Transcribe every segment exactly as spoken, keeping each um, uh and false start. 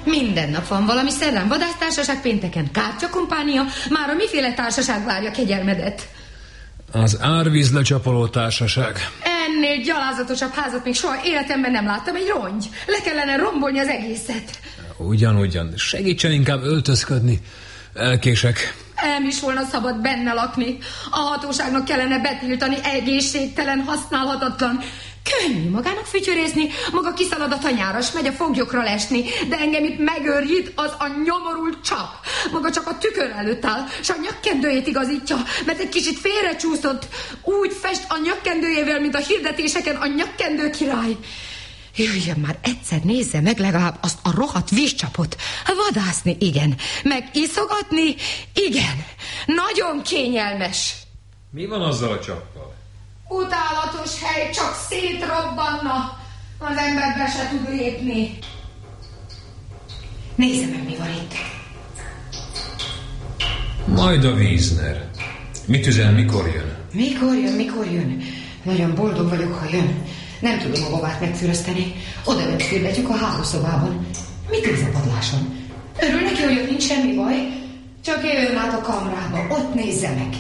Minden nap van valami, szerdán vadásztársaság, pénteken kártyakompánia, mára miféle társaság várja kegyelmedet? Az árvízlecsapoló társaság. Ennél gyalázatosabb házat még soha életemben nem láttam, egy rongy. Le kellene rombolni az egészet. Ugyan-ugyan, segítsen inkább öltözködni. Elkések. Nem is volna szabad benne lakni. A hatóságnak kellene betiltani, egészségtelen, használhatatlan. Könnyű magának fütyörézni, maga kiszalad a tanyára, s megy a foglyokra lesni, de engem itt megőrjít az a nyomorult csap. Maga csak a tükör előtt áll, s a nyakkendőjét igazítja, mert egy kicsit félrecsúszott. Úgy fest a nyakkendőjével, mint a hirdetéseken a nyakkendő király. Jöjjön már egyszer, nézze meg legalább azt a rohadt vízcsapot. Vadászni, igen. Meg iszogatni, igen. Nagyon kényelmes. Mi van azzal a csappal? Utálatos hely, csak szétrobbanna. Az ember be se tud lépni. Nézze meg, mi van itt. Majd a Wiesner. Mit üzen, mikor jön? Mikor jön, mikor jön? Nagyon boldog vagyok, ha jön. Nem tudom a babát megfürözteni. Oda megfürdetjük a hálószobában. Mit érz a padláson? Örül neki, hogy ott nincs semmi baj. Csak jöjjön át a kamrába, ott nézze meg.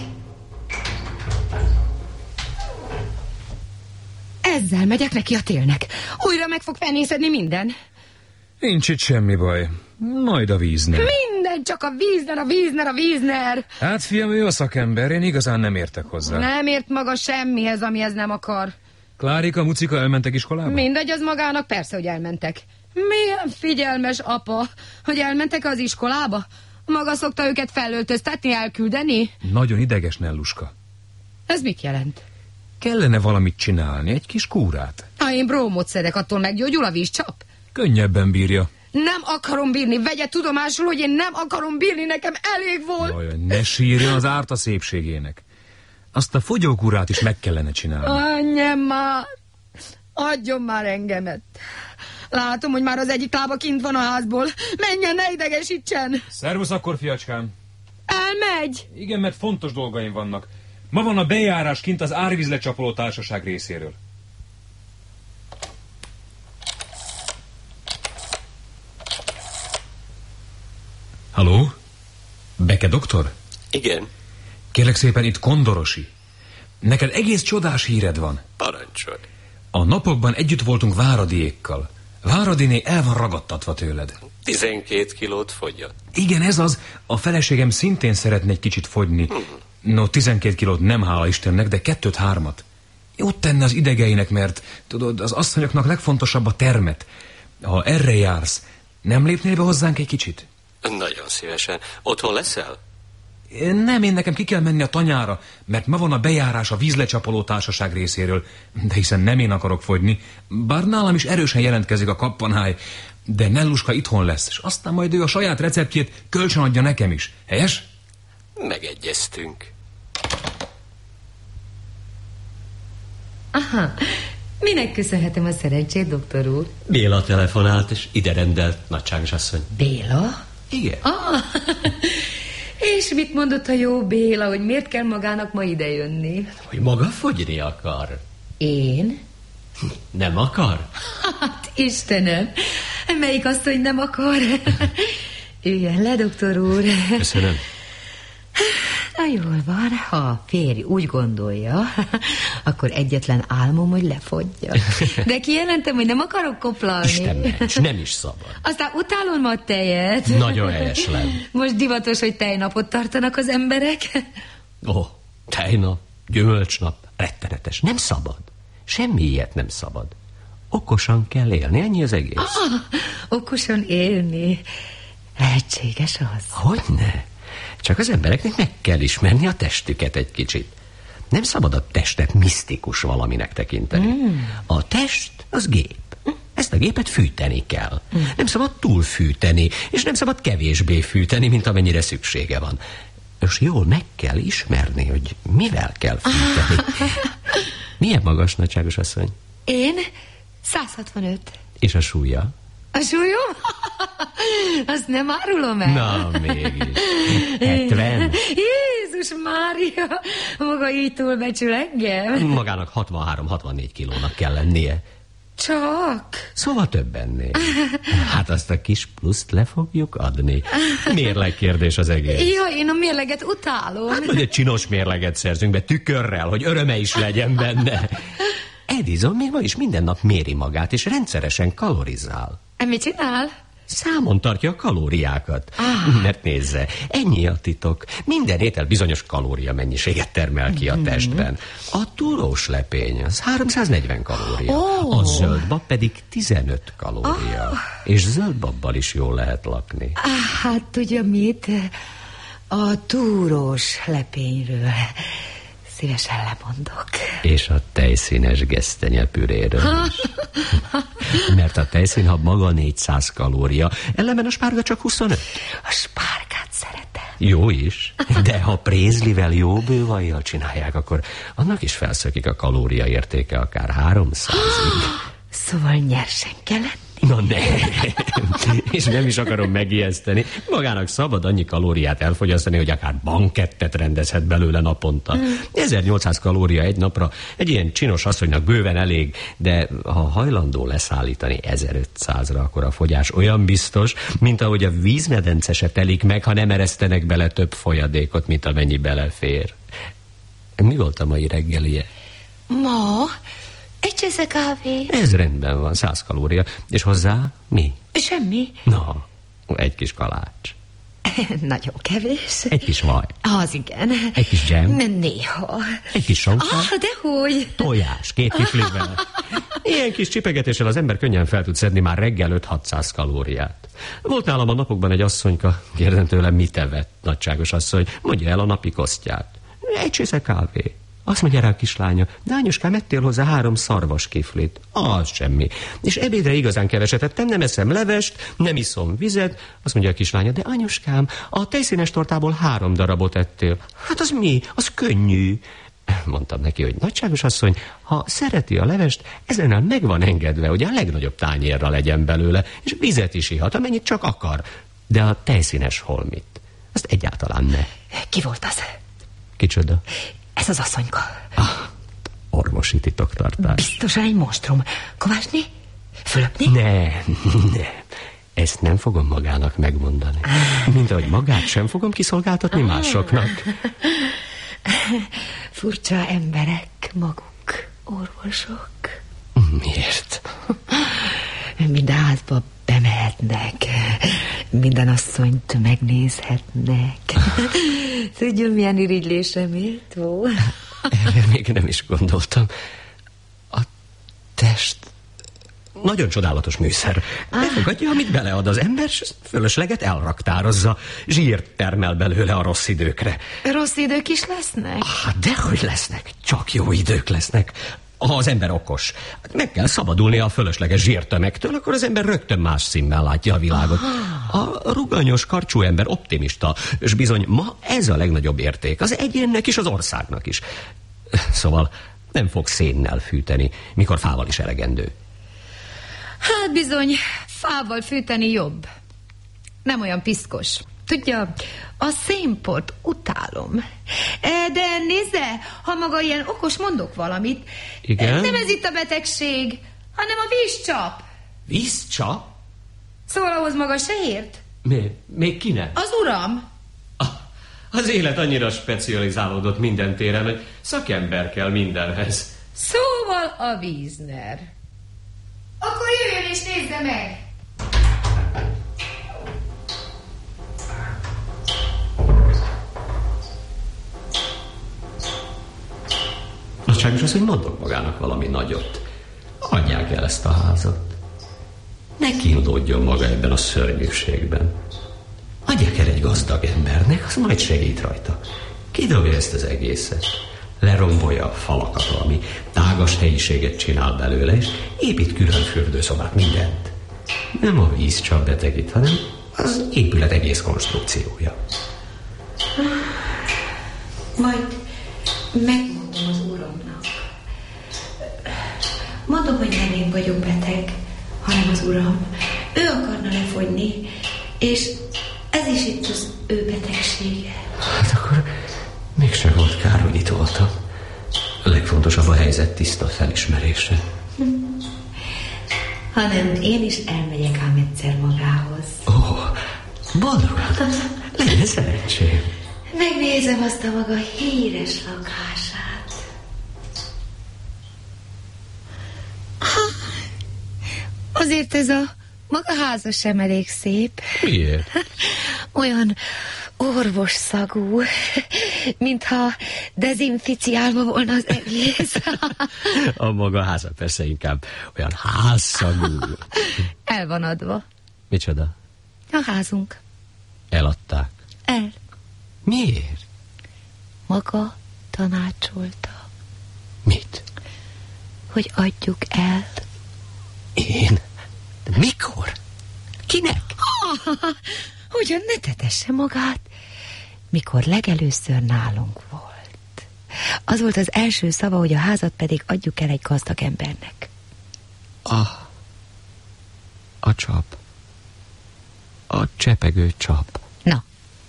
Ezzel megyek neki a télnek. Újra meg fog fenészedni minden. Nincs itt semmi baj. Majd a Wiesner. Minden, csak a Wiesner, a Wiesner, a Wiesner. Hát fiam, ő a szakember, én igazán nem értek hozzá. Nem ért maga semmihez, amihez nem akar. Klárika, Mucika elmentek iskolába? Mindegy, az magának, persze, hogy elmentek. Milyen figyelmes apa, hogy elmentek az iskolába? Maga szokta őket felöltöztetni, elküldeni? Nagyon ideges, Nelluska. Ez mit jelent? Kellene valamit csinálni, egy kis kúrát. Ha én brómot szedek, attól meggyógyul a vízcsap? Könnyebben bírja. Nem akarom bírni, vegye tudomásul, hogy én nem akarom bírni, nekem elég volt. Jaj, ne sírjon, az árt a szépségének. Azt a fogyókúrát is meg kellene csinálni. Anyám már, adjon már engemet. Látom, hogy már az egyik lába kint van a házból. Menjen, ne idegesítsen. Szervusz akkor, fiacskám. Elmegy. Igen, mert fontos dolgaim vannak. Ma van a bejárás kint az árvízlecsapoló társaság részéről. Halló? Beke doktor? Igen. Kérlek szépen, itt Kondorosi. Neked egész csodás híred van. Parancsod. A napokban együtt voltunk Váradiékkal. Váradiné el van ragadtatva tőled. Tizenkét kilót fogyott. Igen, ez az. A feleségem szintén szeretne egy kicsit fogyni. Hmm. No, tizenkét kilót nem, hála Istennek, de kettőt-hármat. Jót tenne az idegeinek, mert tudod, az asszonyoknak legfontosabb a termet. Ha erre jársz, nem lépnél be hozzánk egy kicsit? Nagyon szívesen. Otthon leszel? Nem, én nekem ki kell menni a tanyára, mert ma van a bejárás a vízlecsapoló társaság részéről, de hiszen nem én akarok fogyni, bár nálam is erősen jelentkezik a kappanháj, de Nelluska itthon lesz, és aztán majd ő a saját receptjét kölcsön adja nekem is. Helyes? Megegyeztünk. Aha, minek köszönhetem a szerencsét, doktor úr? Béla telefonált, és ide rendelt, nagyságos asszony. Béla? Igen. Ah, és mit mondott a jó Béla, hogy miért kell magának ma idejönni? Hogy maga fogyni akar. Én? Nem akar? Hát, Istenem, melyik azt, hogy nem akar? Üljön le, doktor úr. Köszönöm. Na jól van, ha a férj úgy gondolja, akkor egyetlen álmom, hogy lefogyja. De kijelentem, hogy nem akarok koplalni. Isten ments, nem is szabad. Aztán utálom a tejet. Nagyon helyeslen. Most divatos, hogy tejnapot tartanak az emberek. Ó, oh, tejnap, gyümölcsnap, rettenetes. Nem szabad. Semmi ilyet nem szabad. Okosan kell élni, ennyi az egész. Ah, okosan élni. Lehetséges az? Hogyne? Csak az embereknek meg kell ismerni a testüket egy kicsit. Nem szabad a testet misztikus valaminek tekinteni. Mm. A test az gép. Ezt a gépet fűteni kell. Mm. Nem szabad túlfűteni, és nem szabad kevésbé fűteni, mint amennyire szüksége van. És jól meg kell ismerni, hogy mivel kell fűteni. Milyen magas, nagyságos asszony? Én száz hatvanöt. És a súlya? A súlyom? Azt nem árulom el. Na, mégis. hetven. Jézus Mária, maga így túlbecsül engem. Magának hatvanhárom-hatvannégy kilónak kell lennie. Csak? Szóval több ennél. Hát azt a kis pluszt le fogjuk adni. Mérleg kérdés az egész. Ja, én a mérleget utálom. Hát, hogy egy csinos mérleget szerzünk be tükörrel, hogy öröme is legyen benne. Edison még ma is minden nap méri magát, és rendszeresen kalorizál. Mit csinál? Számon tartja a kalóriákat. Ah. Mert nézze, ennyi a titok. Minden étel bizonyos kalória mennyiséget termel ki a testben. A túrós lepény az háromszáznegyven kalória. Oh. A zöldbab pedig tizenöt kalória. Ah. És zöldbabbal is jól lehet lakni. Ah, hát tudja mit? A túrós lepényről szívesen lemondok. És a tejszínes gesztenyepüréről is. Mert a tejszínhab maga négyszáz kalória, ellenben a spárga csak huszonöt. A spárgát szeretem. Jó is, de ha prézlivel jó bővajjal csinálják, akkor annak is felszökik a kalóriaértéke akár háromszázig. Szóval nyersen kell lenni? Na ne, és nem is akarom megijeszteni. Magának szabad annyi kalóriát elfogyasztani, hogy akár bankettet rendezhet belőle naponta. Mm. ezernyolcszáz kalória egy napra egy ilyen csinos asszonynak bőven elég, de ha hajlandó leszállítani ezerötszázra, akkor a fogyás olyan biztos, mint ahogy a vízmedence se telik meg, ha nem eresztenek bele több folyadékot, mint amennyi belefér. Mi volt a mai reggelie? Ma? Egy csesze kávé. Ez rendben van, száz kalória. És hozzá mi? Semmi. Na, egy kis kalács. Nagyon kevés. Egy kis vaj. Az igen. Egy kis dzsem. Néha. Egy kis sonka. Ah, dehogy. Tojás, két kiflivel. Ilyen kis csipegetéssel az ember könnyen fel tud szedni már reggel öt-hatszáz kalóriát. Volt nálam a napokban egy asszonyka, kérdem tőlem, mit evett, nagyságos asszony, mondja el a napi kosztját. Egy csésze kávé. Azt mondja rá a kislánya, de anyuskám, ettél hozzá három szarvas kiflit. Az semmi. És ebédre igazán keveset ettem, nem eszem levest, nem iszom vizet. Azt mondja a kislánya, de anyuskám, a tejszínes tortából három darabot ettél. Hát az mi? Az könnyű. Mondtam neki, hogy nagyságos asszony, ha szereti a levest, ezennel meg van engedve, hogy a legnagyobb tányérra legyen belőle, és vizet is ihat, amennyit csak akar. De a tejszínes holmit, azt egyáltalán ne. Ki volt az? Kicsoda? Ez az asszonyka. Ah, orvosi titoktartás. Biztosan egy monstrum. Kovásni? Fölöpni? Ne, ne. Ezt nem fogom magának megmondani. Mint ahogy magát sem fogom kiszolgáltatni másoknak. Furcsa emberek maguk, orvosok. Miért? Minden házba bemehetnek, minden asszonyt megnézhetnek. Tudjon, milyen irigylésre méltó. Erre még nem is gondoltam. A test nagyon csodálatos műszer. Befogadja, amit belead az ember, és fölösleget elraktározza. Zsírt termel belőle a rossz időkre. Rossz idők is lesznek? Ah, dehogy lesznek, csak jó idők lesznek. Ha az ember okos, meg kell szabadulnia a fölösleges zsírtömegtől, akkor az ember rögtön más színben látja a világot. A ruganyos, karcsú ember optimista, és bizony ma ez a legnagyobb érték, az egyénnek is, az országnak is. Szóval nem fog szénnel fűteni, mikor fával is elegendő. Hát bizony, fával fűteni jobb. Nem olyan piszkos. Tudja, a szénport utálom. De nézze, ha maga ilyen okos, mondok valamit. Igen? Nem ez itt a betegség, hanem a vízcsap. Vízcsap? Szóval ahhoz maga se ért? Mi? Még kinek? Az uram. Ah, az élet annyira specializálódott minden téren, hogy szakember kell mindenhez. Szóval a Wiesner. Akkor jöjjön és nézze meg! Nagyságos az, hogy mondok magának valami nagyot. Adják el ezt a házat. Ne kínlódjon maga ebben a szörnyűségben. Adják el egy gazdag embernek, az majd segít rajta. Kidobja ezt az egészet. Lerombolja a falakat, ami tágas helyiséget csinál belőle, és épít külön fürdőszobát, mindent. Nem a víz csak betegít, hanem az épület egész konstrukciója. Majd megmondom az uramnak. Mondom, hogy nem én vagyok beteg, hanem az uram. Ő akarna lefogyni, és ez is itt az ő betegsége. Hát akkor mégsem volt kár, hogy itt voltam. A legfontosabb a helyzet tiszta felismerése. hanem én is elmegyek ám egyszer magához. Ó, boldogan. Legyen szerencsém. Megnézem azt a maga híres lakását. Azért ez a maga háza sem elég szép. Miért? Olyan orvos szagú, mintha dezinficiálva volna az egész. A maga háza persze inkább olyan házszagú. El van adva. Micsoda? A házunk. Eladták. El. Miért? Maga tanácsolta, Mit? hogy adjuk el. Én? De mikor? Kinek? Ah, ugyan ne tetesse magát. Mikor legelőször nálunk volt. Az volt az első szava, hogy a házat pedig adjuk el egy gazdag embernek. A... A csap. A csepegő csap. Na,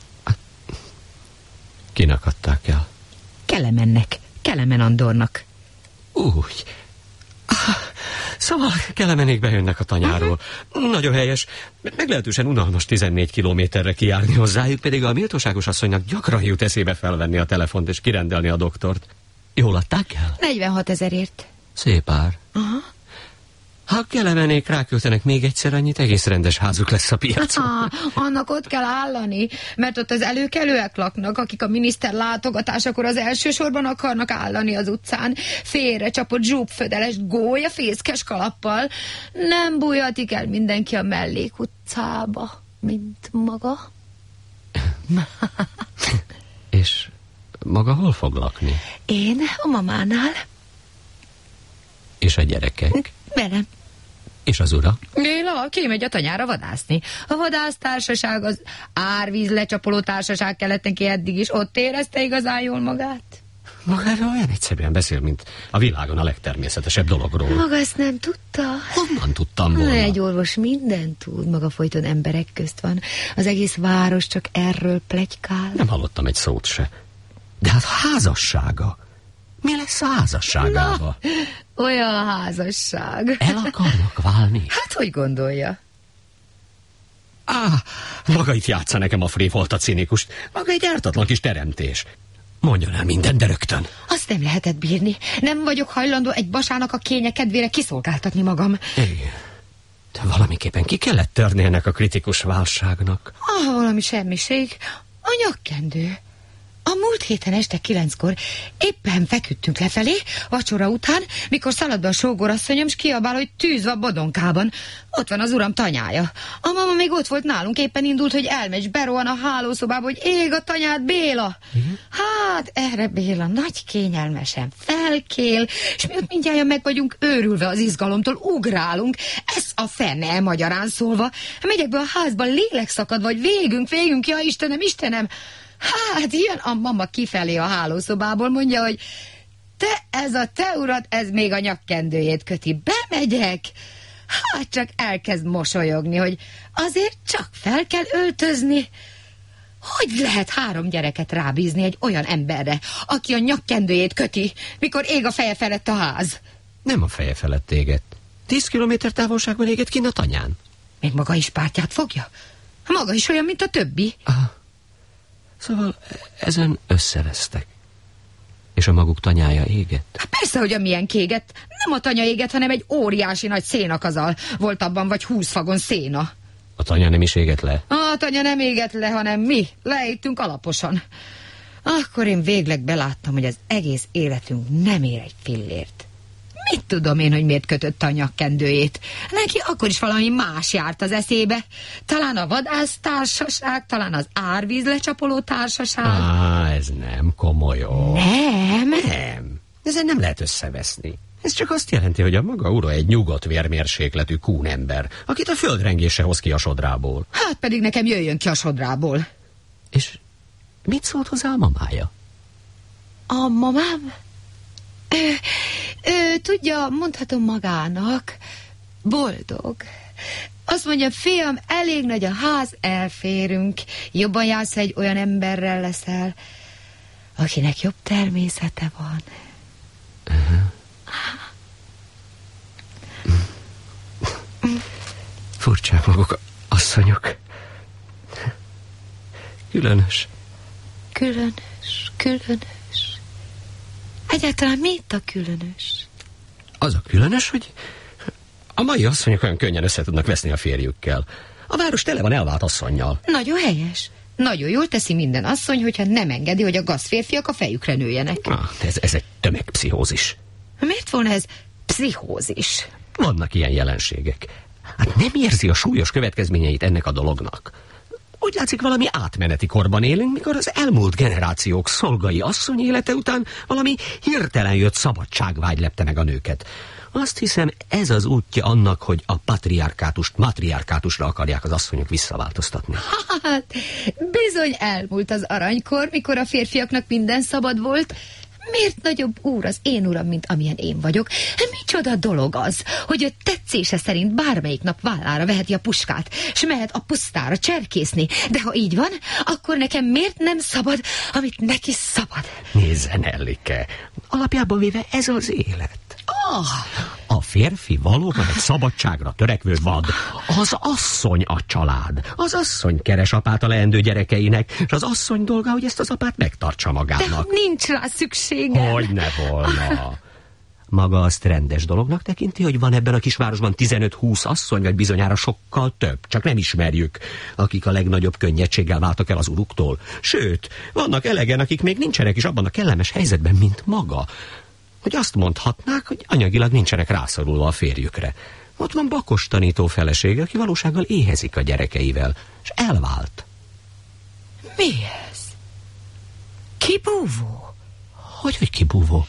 Kinek adták el? Kelemennek, Kelemen Andornak. Úgy. Ah, szóval Kelemenék bejönnek a tanyáról. Uh-huh. Nagyon helyes. Meglehetősen unalmas tizennégy kilométerre kijárni hozzájuk, pedig a méltóságos asszonynak gyakran jut eszébe felvenni a telefont és kirendelni a doktort. Jól adták el? negyvenhat ezerért. Szép ár. Aha. Ha Kelemenék ráköltenek még egyszer annyit, egész rendes házuk lesz a piacon. Ah, annak ott kell állani, mert ott az előkelőek laknak, akik a miniszter látogatásakor az elsősorban akarnak állani az utcán, félre csapott zsúbfödeles gólya fészkes kalappal. Nem bújhatik el mindenki a mellékutcába, mint maga. És maga hol fog lakni? Én a mamánál. És a gyerekek? Velem. És az ura? Béla, kimegy a tanyára vadászni. A vadásztársaság, az árvíz lecsapoló társaság keleten ki eddig is ott érezte igazán jól magát. Magáról olyan egyszerűen beszél, mint a világon a legtermészetesebb dologról. Maga ezt nem tudta? Honnan tudtam volna? Egy orvos mindent tud, maga folyton emberek közt van. Az egész város csak erről pletykál. Nem hallottam egy szót se. De hát házassága. Mi lesz a házasságával? Na, olyan a házasság. El akarnak válni? Hát, hogy gondolja? Á, maga itt játsza nekem a frévolt a cinikust. Maga egy ártatlan kis teremtés. Mondjon el mindent, de rögtön. Azt nem lehetett bírni. Nem vagyok hajlandó egy basának a kénye kedvére kiszolgáltatni magam. Igen. De valamiképpen ki kellett törni ennek a kritikus válságnak. Ah, valami semmiség. A nyakkendő. A múlt héten este kilenckor éppen feküdtünk lefelé, vacsora után, mikor szalad be a sógorasszonyom, s kiabál, hogy tűz van Bodonkában. Ott van az uram tanyája. A mama még ott volt nálunk, éppen indult, hogy elmegy, s berohan a hálószobába, hogy ég a tanyád, Béla. Igen? Hát erre Béla nagy kényelmesen felkél, és mi ott mindjárt meg vagyunk őrülve az izgalomtól, ugrálunk. Ez a fene, magyarán szólva. Megyek be a házba, lélekszakadva, vagy végünk, végünk, ja Istenem, Istenem. Hát jön a mama kifelé a hálószobából, mondja, hogy te, ez a te urad, ez még a nyakkendőjét köti. Bemegyek, hát csak elkezd mosolyogni, hogy azért csak fel kell öltözni. Hogy lehet három gyereket rábízni egy olyan emberre, aki a nyakkendőjét köti, mikor ég a feje felett a ház? Nem a feje felett égett. Tíz kilométer távolságban égett kint a tanyán. Még maga is pártját fogja? Maga is olyan, mint a többi. Aha. Szóval ezen összevesztek. És a maguk tanyája égett? Hát persze, hogy a milyen kégett. Nem a tanya égett, hanem egy óriási nagy szénakazal. Volt abban vagy húsz fagon széna. A tanya nem is égett le? A tanya nem égett le, hanem mi. Leégtünk alaposan. Akkor én végleg beláttam, hogy az egész életünk nem ér egy fillért. Mit tudom én, hogy miért kötött a nyakkendőjét? Neki akkor is valami más járt az eszébe. Talán a vadásztársaság, talán az árvíz lecsapoló társaság. Á, ez nem komolyó. Nem? Nem. Ezen nem lehet összeveszni. Ez csak azt jelenti, hogy a maga ura egy nyugodt vérmérsékletű kúnember, akit a földrengése hoz ki a sodrából. Hát pedig nekem jöjjön ki a sodrából. És mit szólt hozzá a mamája? A mamám? Ö, ö, tudja, mondhatom magának, boldog. Azt mondja, fiam, elég nagy a ház, elférünk. Jobban jársz, egy olyan emberrel leszel, akinek jobb természete van. Uh-huh. furcsák maguk, asszonyok. Különös. Különös, különös. Egyáltalán mi itt a különös? Az a különös, hogy a mai asszonyok olyan könnyen össze tudnak veszni a férjükkel. A város tele van elvált asszonnyal. Nagyon helyes. Nagyon jól teszi minden asszony, hogyha nem engedi, hogy a gazférfiak a fejükre nőjenek. Ah, ez, ez egy tömegpszichózis. Miért volna ez pszichózis? Vannak ilyen jelenségek. Hát nem érzi a súlyos következményeit ennek a dolognak. Úgy látszik, valami átmeneti korban élünk, mikor az elmúlt generációk szolgai asszony élete után valami hirtelen jött szabadságvágy lepte meg a nőket. Azt hiszem, ez az útja annak, hogy a patriarkátust matriarkátusra akarják az asszonyok visszaváltoztatni. Hát, bizony elmúlt az aranykor, mikor a férfiaknak minden szabad volt. Miért nagyobb úr az én uram, mint amilyen én vagyok? Micsoda dolog az, hogy ő tetszése szerint bármelyik nap vállára veheti a puskát, s mehet a pusztára cserkészni. De ha így van, akkor nekem miért nem szabad, amit neki szabad? Nézzen, Ellike, alapjában véve ez az élet. Oh. A férfi valóban egy szabadságra törekvő vad. Az asszony a család. Az asszony keres apát a leendő gyerekeinek, és az asszony dolga, hogy ezt az apát megtartsa magának. De nincs rá szükségem. Hogyne volna. Maga azt rendes dolognak tekinti, hogy van ebben a kisvárosban tizenöt-húsz asszony, vagy bizonyára sokkal több, csak nem ismerjük, akik a legnagyobb könnyedséggel váltak el az uruktól. Sőt, vannak elegen, akik még nincsenek is abban a kellemes helyzetben, mint maga, hogy azt mondhatnák, hogy anyagilag nincsenek rászorulva a férjükre. Ott van Bakos tanító felesége, aki valósággal éhezik a gyerekeivel, és elvált. Mi ez? Kibúvó? Hogy, hogy kibúvó?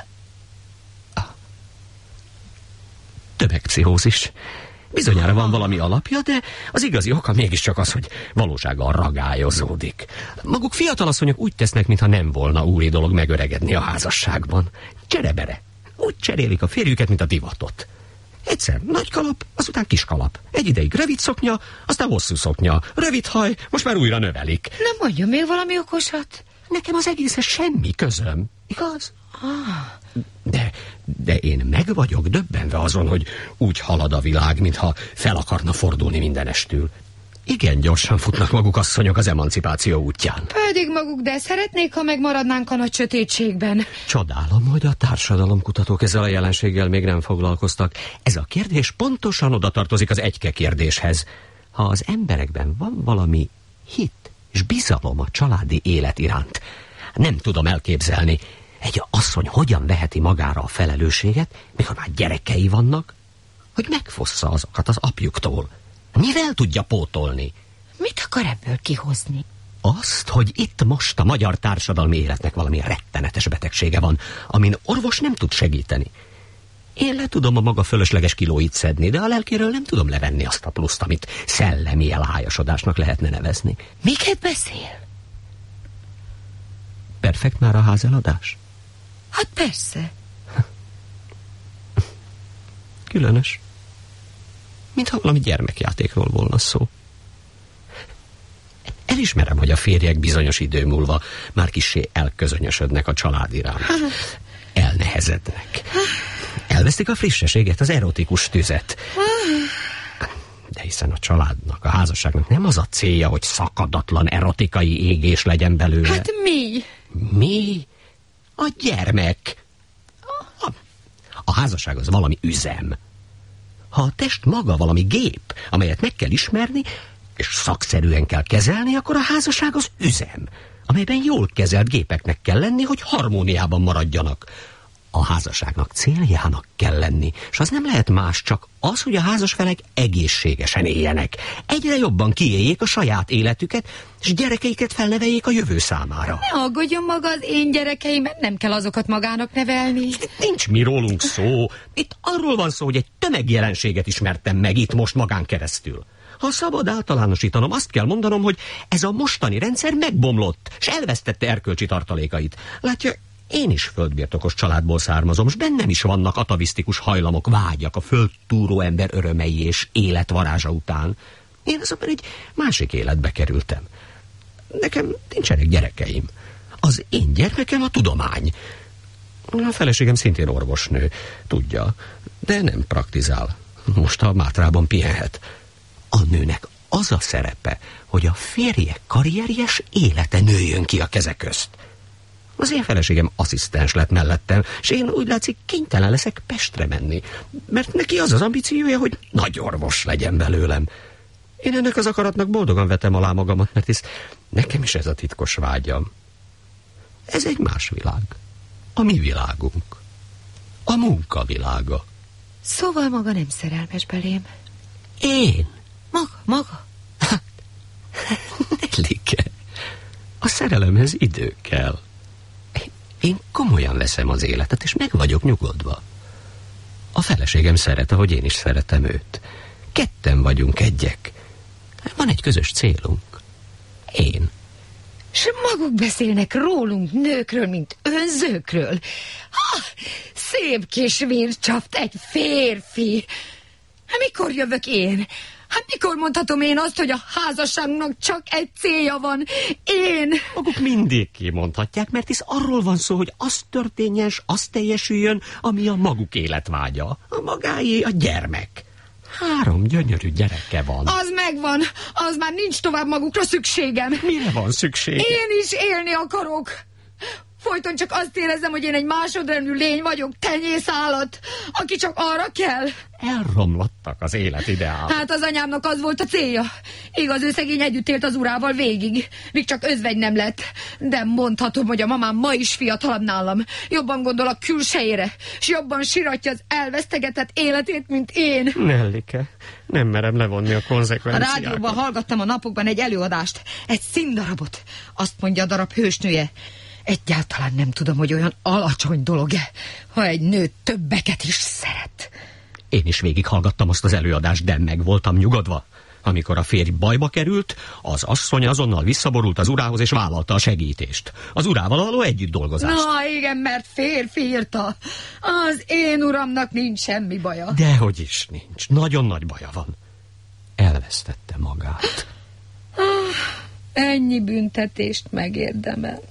Tömegpszichózis. Bizonyára van valami alapja, de az igazi oka mégiscsak az, hogy valósággal ragályozódik. Maguk fiatalasszonyok úgy tesznek, mintha nem volna úri dolog megöregedni a házasságban. Cserebere. Úgy cserélik a férjüket, mint a divatot. Egyszer nagy kalap, azután kis kalap. Egy ideig rövid szoknya, aztán hosszú szoknya. Rövid haj, most már újra növelik. Nem mondjon még valami okosat. Nekem az egészhez semmi közöm. Igaz? Ah. De, de én meg vagyok döbbenve azon, hogy úgy halad a világ, mintha fel akarna fordulni mindenestül. Igen gyorsan futnak maguk asszonyok az emancipáció útján. Pedig maguk, de szeretnék, ha megmaradnánk a nagy sötétségben. Csodálom, hogy a társadalomkutatók ezzel a jelenséggel még nem foglalkoztak. Ez a kérdés pontosan oda tartozik az egyke kérdéshez. Ha az emberekben van valami hit és bizalom a családi élet iránt, nem tudom elképzelni, egy asszony hogyan veheti magára a felelősséget, mikor már gyerekei vannak, hogy megfossza azokat az apjuktól. Mivel tudja pótolni? Mit akar ebből kihozni? Azt, hogy itt most a magyar társadalmi életnek valami rettenetes betegsége van, amin orvos nem tud segíteni. Én le tudom a maga fölösleges kilóit szedni, de a lelkéről nem tudom levenni azt a pluszt, amit szellemi elhályasodásnak lehetne nevezni. Miket beszél? Perfekt már a házeladás? Hát persze. Különös. Mintha valami gyermekjátékról volna szó. Elismerem, hogy a férjek bizonyos idő múlva már kissé elközönyösödnek a család iránt. Elnehezednek. Elvesztik a frissességet, az erotikus tüzet. De hiszen a családnak, a házasságnak nem az a célja, hogy szakadatlan erotikai égés legyen belőle. Hát mi? Mi? A gyermek. A, a házasság az valami üzem. Ha a test maga valami gép, amelyet meg kell ismerni, és szakszerűen kell kezelni, akkor a házasság az üzem, amelyben jól kezelt gépeknek kell lenni, hogy harmóniában maradjanak. A házasságnak céljának kell lenni, és az nem lehet más, csak az, hogy a házasfelek egészségesen éljenek, egyre jobban kiéljék a saját életüket, és gyerekeiket felneveljék a jövő számára. Ne aggódjon maga, az én gyerekeim, nem kell azokat magának nevelni. Nincs mi rólunk szó. Itt arról van szó, hogy egy tömegjelenséget ismertem meg itt most magán keresztül. Ha szabad általánosítanom, azt kell mondanom, hogy ez a mostani rendszer megbomlott, és elvesztette erkölcsi tartalékait. Látja, én is földbirtokos családból származom, és bennem is vannak atavisztikus hajlamok, vágyak a földtúró ember örömei és életvarázsa után. Én azonban egy másik életbe kerültem. Nekem nincsenek gyerekeim. Az én gyermekem a tudomány. A feleségem szintén orvosnő, tudja, de nem praktizál. Most a Mátrában pihenhet. A nőnek az a szerepe, hogy a férje karrierjes élete nőjön ki a keze közt. Az én feleségem asszisztens lett mellettem, és én úgy látszik kénytelen leszek Pestre menni, mert neki az az ambíciója, hogy nagy orvos legyen belőlem. Én ennek az akaratnak boldogan vetem alá magamat, mert hisz nekem is ez a titkos vágyam. Ez egy más világ. A mi világunk. A munkavilága. Szóval maga nem szerelmes belém. Én? Maga, maga. Nellike, a szerelemhez idő kell. Én komolyan veszem az életet, és meg vagyok nyugodva. A feleségem szeret, ahogy én is szeretem őt. Ketten vagyunk egyek. Van egy közös célunk. Én. S maguk beszélnek rólunk, nőkről, mint önzőkről. Ha, szép kis vircsaft, egy férfi. Hát mikor jövök én? Hát mikor mondhatom én azt, hogy a házasságunknak csak egy célja van? Én... Maguk mindig kimondhatják, mert hisz arról van szó, hogy az történjen, s az teljesüljön, ami a maguk életvágya. A magáé a gyermek. Három gyönyörű gyereke van. Az megvan, az már nincs tovább magukra szükségem. Mire van szüksége? Én is élni akarok. Folyton csak azt érezem, hogy én egy másodrendű lény vagyok, tenyészállat, aki csak arra kell. Elromlottak az életideálok. Hát az anyámnak az volt a célja. Igaz, ő szegény együtt élt az urával végig, míg csak özvegy nem lett. De mondhatom, hogy a mamám ma is fiatalabb nálam. Jobban gondol a külsejére, és jobban siratja az elvesztegetett életét, mint én. Nellike, nem merem levonni a A konzekvenciákat. rádióban hallgattam a napokban egy előadást, egy színdarabot. Azt mondja a darab hősnője: egyáltalán nem tudom, hogy olyan alacsony dolog-e, ha egy nő többeket is szeret. Én is végighallgattam azt az előadást, de meg voltam nyugodva. Amikor a férj bajba került, az asszony azonnal visszaborult az urához, és vállalta a segítést. Az urával való együtt dolgozást. Na igen, mert férfi írta. Az én uramnak nincs semmi baja. Dehogy is nincs. Nagyon nagy baja van. Elvesztette magát. Ah, ennyi büntetést megérdemel.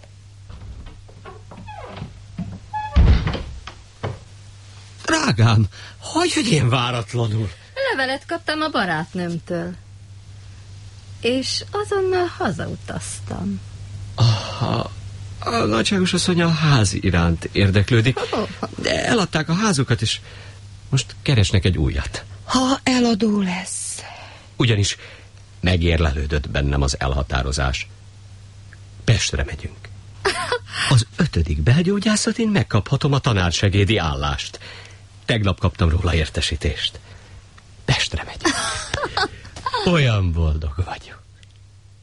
Drágám, hogy hogy én váratlanul? Levelet kaptam a barátnőmtől. És azonnal hazautaztam. Aha, a nagyságos asszony a ház iránt érdeklődik, de eladták a házukat, és most keresnek egy újat. Ha eladó lesz. Ugyanis megérlelődött bennem az elhatározás. Pestre megyünk. Az ötödik belgyógyászatin megkaphatom a tanársegédi állást. Tegnap kaptam róla értesítést. Pestre megyünk. Olyan boldog vagyok.